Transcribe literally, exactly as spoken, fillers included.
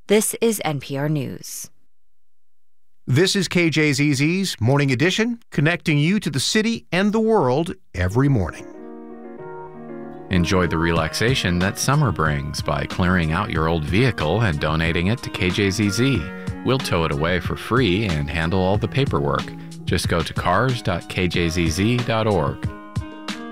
This is N P R News. This is K J Z Z's Morning Edition, connecting you to the city and the world every morning. Enjoy the relaxation that summer brings by clearing out your old vehicle and donating it to K J Z Z. We'll tow it away for free and handle all the paperwork. Just go to cars dot k j z z dot org.